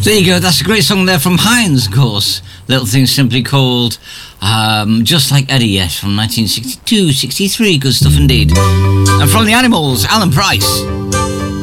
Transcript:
There you go, that's a great song there from Heinz, of course. Little thing simply called Just Like Eddie, yes, from 1962-63, good stuff indeed. And from the Animals, Alan Price.